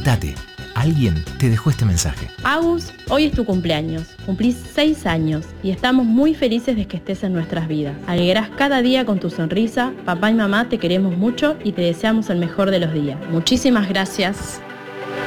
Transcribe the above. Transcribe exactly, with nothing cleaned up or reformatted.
Despertate. Alguien te dejó este mensaje. Agus, hoy es tu cumpleaños. Cumplís seis años y estamos muy felices de que estés en nuestras vidas. Alegrás cada día con tu sonrisa. Papá y mamá te queremos mucho y te deseamos el mejor de los días. Muchísimas gracias.